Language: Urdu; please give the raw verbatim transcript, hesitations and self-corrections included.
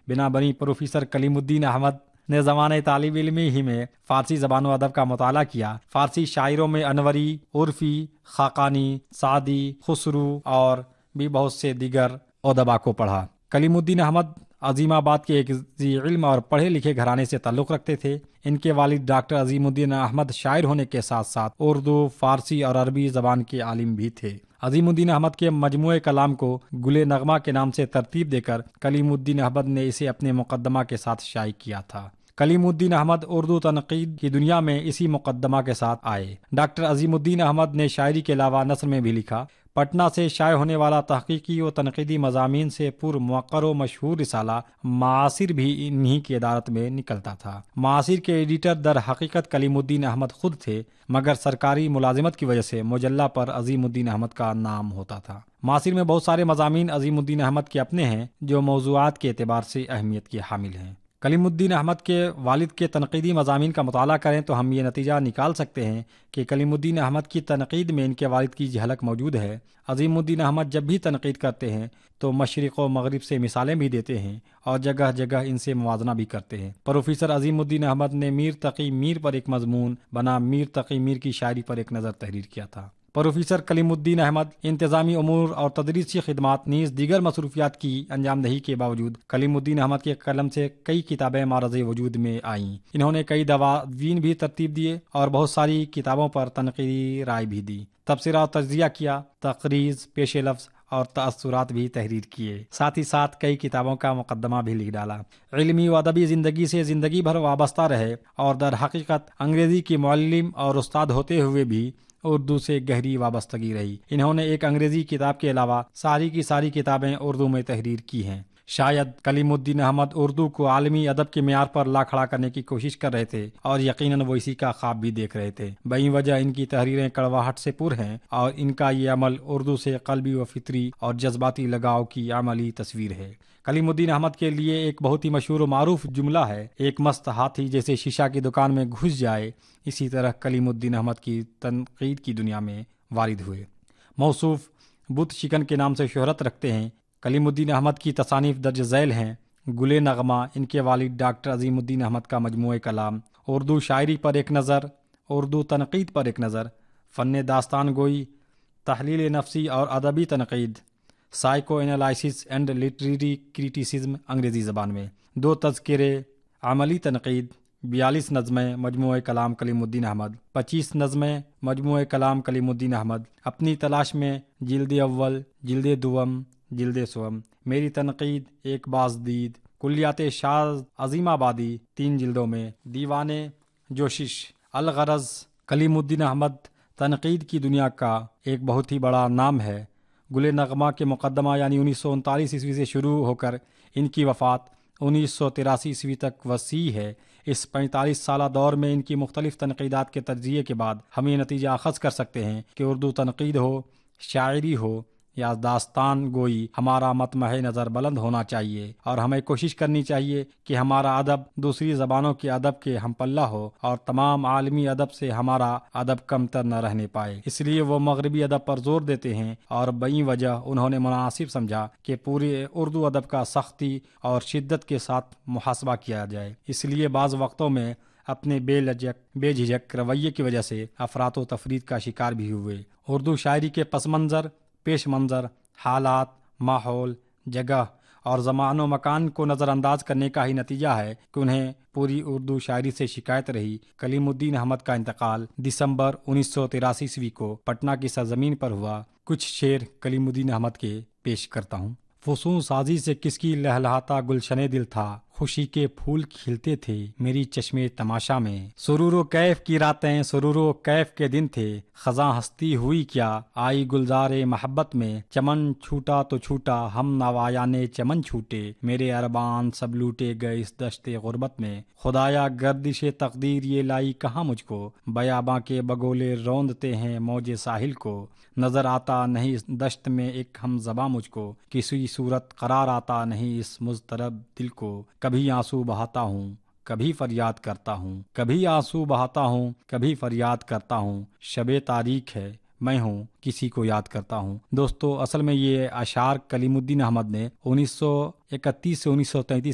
بنا بنی پروفیسر کلیم الدین احمد نے زمانۂ طالب علمی ہی میں فارسی زبان و ادب کا مطالعہ کیا۔ فارسی شاعروں میں انوری، عرفی، خاقانی، سعدی، خسرو اور بھی بہت سے دیگر ادبا کو پڑھا۔ کلیم الدین احمد عظیم آباد کے ایک ذی علم اور پڑھے لکھے گھرانے سے تعلق رکھتے تھے۔ ان کے والد ڈاکٹر عظیم الدین احمد شاعر ہونے کے ساتھ ساتھ اردو، فارسی اور عربی زبان کے عالم بھی تھے۔ عظیم الدین احمد کے مجموعہ کلام کو گل نغمہ کے نام سے ترتیب دے کر کلیم الدین احمد نے اسے اپنے مقدمہ کے ساتھ شائع کیا تھا۔ کلیم الدین احمد اردو تنقید کی دنیا میں اسی مقدمہ کے ساتھ آئے۔ ڈاکٹر عظیم الدین احمد نے شاعری کے علاوہ نثر میں بھی لکھا۔ پٹنہ سے شائع ہونے والا تحقیقی و تنقیدی مضامین سے پر موقر و مشہور رسالہ معاصر بھی انہی کی ادارت میں نکلتا تھا۔ معاصر کے ایڈیٹر در حقیقت کلیم الدین احمد خود تھے، مگر سرکاری ملازمت کی وجہ سے مجلہ پر عظیم الدین احمد کا نام ہوتا تھا۔ معاصر میں بہت سارے مضامین عظیم الدین احمد کے اپنے ہیں جو موضوعات کے اعتبار سے اہمیت کے حامل ہیں۔ کلیم الدین احمد کے والد کے تنقیدی مضامین کا مطالعہ کریں تو ہم یہ نتیجہ نکال سکتے ہیں کہ کلیم الدین احمد کی تنقید میں ان کے والد کی جھلک موجود ہے۔ عظیم الدین احمد جب بھی تنقید کرتے ہیں تو مشرق و مغرب سے مثالیں بھی دیتے ہیں اور جگہ جگہ ان سے موازنہ بھی کرتے ہیں۔ پروفیسر عظیم الدین احمد نے میر تقی میر پر ایک مضمون بنا میر تقی میر کی شاعری پر ایک نظر تحریر کیا تھا۔ پروفیسر کلیم الدین احمد انتظامی امور اور تدریسی خدمات نیز دیگر مصروفیات کی انجام دہی کے باوجود کلیم الدین احمد کے قلم سے کئی کتابیں معرض وجود میں آئیں۔ انہوں نے کئی دواوین بھی ترتیب دیے اور بہت ساری کتابوں پر تنقیدی رائے بھی دی، تبصرہ و تجزیہ کیا، تقریض، پیش لفظ اور تأثرات بھی تحریر کیے۔ ساتھ ہی ساتھ کئی کتابوں کا مقدمہ بھی لکھ ڈالا۔ علمی و ادبی زندگی سے زندگی بھر وابستہ رہے اور در حقیقت انگریزی کی معلم اور استاد ہوتے ہوئے بھی اردو سے گہری وابستگی رہی۔ انہوں نے ایک انگریزی کتاب کے علاوہ ساری کی ساری کتابیں اردو میں تحریر کی ہیں۔ شاید کلیم الدین احمد اردو کو عالمی ادب کے معیار پر لا کھڑا کرنے کی کوشش کر رہے تھے اور یقیناً وہ اسی کا خواب بھی دیکھ رہے تھے۔ بہی وجہ ان کی تحریریں کڑواہٹ سے پر ہیں اور ان کا یہ عمل اردو سے قلبی و فطری اور جذباتی لگاؤ کی عملی تصویر ہے۔ کلیم الدین احمد کے لیے ایک بہت ہی مشہور و معروف جملہ ہے، ایک مست ہاتھی جیسے شیشہ کی دکان میں گھس جائے، اسی طرح کلیم الدین احمد کی تنقید کی دنیا میں وارد ہوئے۔ موصوف بت شکن کے نام سے شہرت رکھتے ہیں۔ کلیم الدین احمد کی تصانیف درج ذیل ہیں: گل نغمہ ان کے والد ڈاکٹر عظیم الدین احمد کا مجموعہ کلام، اردو شاعری پر ایک نظر، اردو تنقید پر ایک نظر، فن داستان گوئی، تحلیل نفسی اور ادبی تنقید، psycho analysis and literary criticism انگریزی زبان میں، دو تذکرے، عملی تنقید، بیالیس نظمیں مجموعہ کلام کلیم الدین احمد، پچیس نظمیں مجموعہ کلام کلیم الدین احمد، اپنی تلاش میں، جلد اول، جلد دوم، جلد سوم، میری تنقید، ایک بازدید، کلیات شاذ عظیم آبادی، تین جلدوں میں، دیوان جوشش۔ الغرض کلیم الدین احمد تنقید کی دنیا کا ایک بہت ہی بڑا نام ہے۔ گل نغمہ کے مقدمہ یعنی انیس سو انتالیس عیسوی سے شروع ہو کر ان کی وفات انیس سو تراسی عیسوی تک وسیع ہے۔ اس پینتالیس سالہ دور میں ان کی مختلف تنقیدات کے تجزیے کے بعد ہم یہ نتیجہ اخذ کر سکتے ہیں کہ اردو تنقید ہو، شاعری ہو یا داستان گوئی، ہمارا مطمع نظر بلند ہونا چاہیے اور ہمیں کوشش کرنی چاہیے کہ ہمارا ادب دوسری زبانوں کے ادب کے ہم پلہ ہو اور تمام عالمی ادب سے ہمارا ادب کمتر نہ رہنے پائے۔ اس لیے وہ مغربی ادب پر زور دیتے ہیں اور بئی وجہ انہوں نے مناسب سمجھا کہ پورے اردو ادب کا سختی اور شدت کے ساتھ محاسبہ کیا جائے۔ اس لیے بعض وقتوں میں اپنے بے لجک بے جھجک رویے کی وجہ سے افراط و تفرید کا شکار بھی ہوئے۔ اردو شاعری کے پس منظر، پیش منظر، حالات، ماحول، جگہ اور زمان و مکان کو نظر انداز کرنے کا ہی نتیجہ ہے کہ انہیں پوری اردو شاعری سے شکایت رہی۔ کلیم الدین احمد کا انتقال دسمبر انیس سو تراسی عیسوی کو پٹنہ کی سرزمین پر ہوا۔ کچھ شعر کلیم الدین احمد کے پیش کرتا ہوں۔ فسون سازی سے کس کی لہلہاتا گلشن دل تھا، خوشی کے پھول کھلتے تھے میری چشمے تماشا میں، سرور و کیف کی راتیں سرور و کیف کے دن تھے، خزاں ہستی ہوئی کیا آئی گلزار محبت میں، چمن چھوٹا تو چھوٹا ہم نوایانے چمن چھوٹے، میرے اربان سب لوٹے گئے اس دشت غربت میں، خدایا گردش تقدیر یہ لائی کہاں مجھ کو، بیاباں کے بگولے روندتے ہیں موج ساحل کو، نظر آتا نہیں اس دشت میں ایک ہم زباں مجھ کو، کسی صورت قرار آتا نہیں اس مضطرب دل کو، کبھی آنسو بہاتا ہوں کبھی فریاد کرتا ہوں، کبھی آنسو بہاتا ہوں کبھی فریاد کرتا ہوں، شب تاریک ہے میں ہوں کسی کو یاد کرتا ہوں۔ دوستو، اصل میں یہ اشعار کلیم الدین احمد نے انیس سو اکتیس سے انیس سو تینتیس